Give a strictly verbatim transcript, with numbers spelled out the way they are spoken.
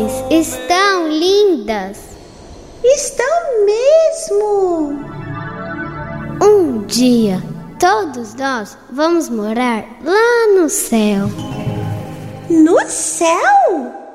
nuvens estão lindas. Estão mesmo. Um dia, todos nós vamos morar lá no céu. No céu?